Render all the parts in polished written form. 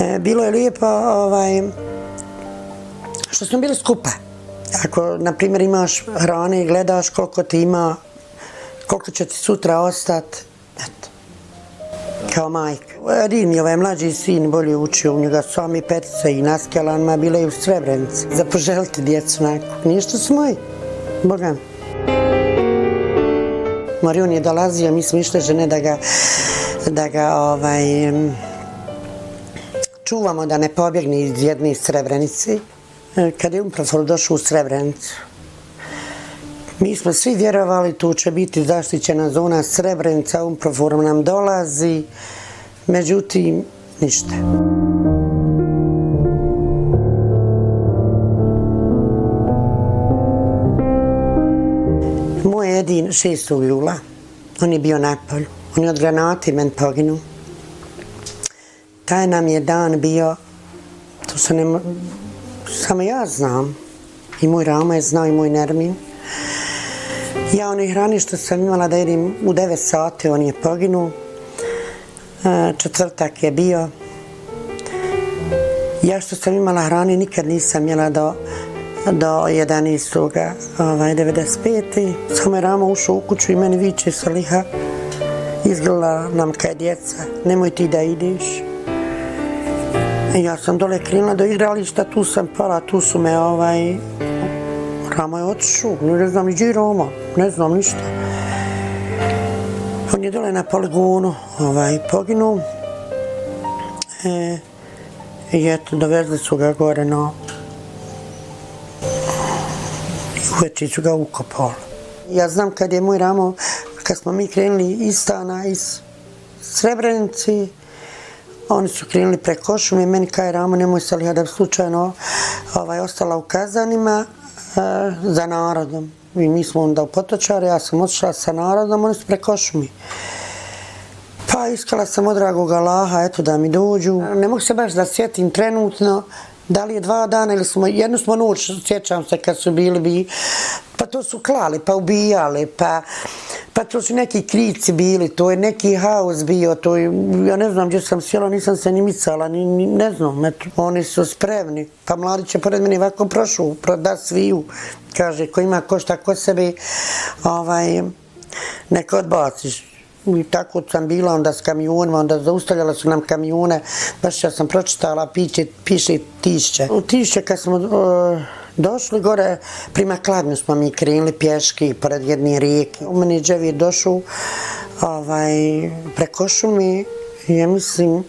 Bilo je lijepo što smo bili skupa. Ako, na primjer, imaš hrane i gledaš koliko ti ima, koliko će ti sutra ostati, eto, kao majka. Jedini ovaj mlađi sin bolje učio, u njega sami petica i na Skjelanima bile i u Srebrenici. Za poželiti djecu nakon. Nije što su moji, Boga mi. Marion je dolazio, mi smo išle žene da ga čuvamo da ne pobjegne iz jedne Srebrenice. Kad je UNPROFOR došao u Srebrenicu, mi smo svi vjerovali tu će biti zaštićena zona Srebrenica, UNPROFOR nam dolazi, međutim, ništa. Moj jedin 6. jula, on je bio na polju, on je od granate men poginuo. Taj nam je dan bio, to se ne... Samo ja znam, i moj Rama je znao i moj Nermin. Ja onoj hrani što sam imala da jedem u 9 sati, on je poginuo. Četvrtak je bio. Ja što sam imala hrani nikad nisam jela do 11.95. Samo je Rama ušao u kuću i meni viče Saliha. Izgleda nam kaj djeca, nemoj ti da ideš. Ja sam dole krenula do igrališta, tu sam pala, tu su me Rama je otišao, ne znam ni gdje je Rama, ne znam ništa. On je dole na poligonu poginuo. I eto, dovezli su ga gore, no uveče su ga ukopali. Ja znam kad je moj Ramo, kad smo mi krenuli iz stana, iz Srebrenici, oni su krenuli preko šume i meni kaj Ramo, nemoj Saliha da bi slučajno ostala u Kazanima za narodom. I mi smo onda u Potočare, ja sam otišla sa narodom, oni su preko šume. Pa iskala sam od dragog Allaha, eto da mi dođu. Ne mogu se baš da sjetim trenutno da li je 2 dana ili jednu smo noć, sjećam se kad su bili, pa to su klali, pa ubijali, pa to su neki krici bili, to je neki haos bio, to je, ja ne znam gdje sam sjela, nisam se ni micala, ne znam, eto, oni su spremni, pa mladić je pored mene ovako prošao, da sviju, kaže, ko ima ko šta kod sebe, neka odbaciš. I tako sam bila onda s kamionima, onda zaustavljala su nam kamione, baš ja sam pročitala, piše Tišće. U Tišće kad smo došli gore, prema Kladnju smo mi krenuli pješki pored jedne rijeke. U meni Dževi je došao preko šumi, ja mislim,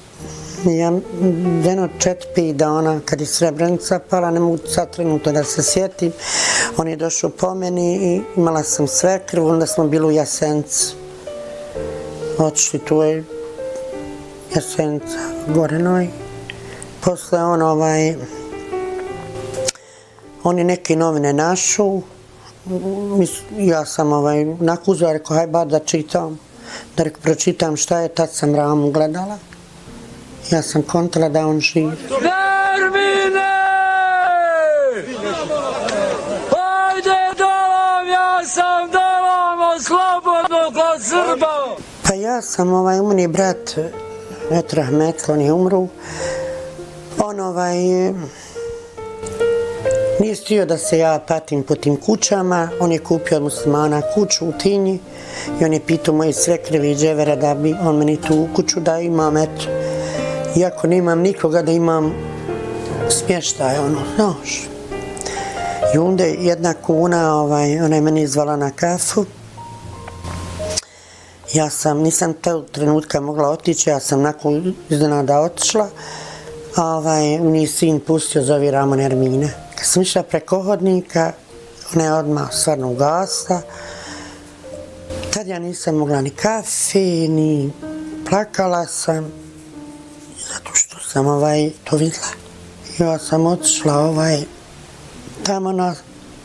jedno 4-5 dana kad je Srebrenica pala, ne mogu sad trenutno da se sjetim, on je došao po meni i imala sam svekrvu, onda smo bili u Jasencu. Otišli, tu je Jasenica, Gorenoj. Posle on je neke novine našao. Ja sam nakuzao, rekao, haj bar da čitam. Da pročitam šta je, tad sam Ramu gledala. Ja sam kontala da on živi. Nermine! Hajde dolam, ja sam dolam, slobodno kod Srba! Pa ja sam, u meni brat, eto rahmetli, on je umru. On nije stio da se ja patim po tim kućama. On je kupio od muslimana kuću u Tinji i on je pitao moje svekrve i dževera da bi on meni tu kuću da imam, eto. Iako nemam nikoga da imam smještaj, znaš. I onda jedna kuna, ona je meni izvala na kafu. Ja nisam tog trenutka mogla otići, ja sam nakon iznenada otišla. U njih sin pustio, zove Ramo Nermine. Kad sam išla preko hodnika, ona je odmah stvarno ugasla. Tad ja nisam mogla ni kafe, ni plakala sam. Zato što sam to vidjela. Ja sam otišla tamo na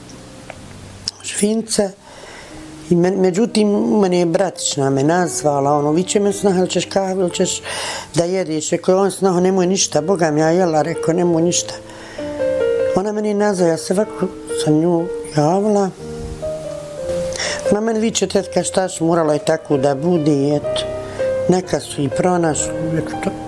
Švince. Međutim, mene je bratična me nazvala, vi će me snaha, ili ćeš kahve, ili ćeš da jediš. Rekao, on snaha, nemoj ništa, Boga mi ja jela, rekao, nemoj ništa. Ona meni je nazvala, ja se ovako sam nju javila. Ona meni viče, tetka, šta su morala i tako da budi, eto. Neka su i pronašli, eto to.